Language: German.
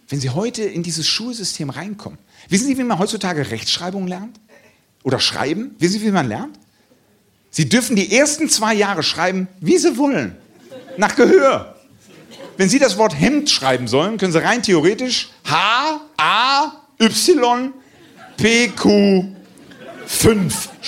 wenn Sie heute in dieses Schulsystem reinkommen, wissen Sie, wie man heutzutage Rechtschreibung lernt? Oder schreiben? Wissen Sie, wie man lernt? Sie dürfen die ersten 2 Jahre schreiben, wie Sie wollen. Nach Gehör. Wenn Sie das Wort Hemd schreiben sollen, können Sie rein theoretisch H, A, Y, P, Q, 5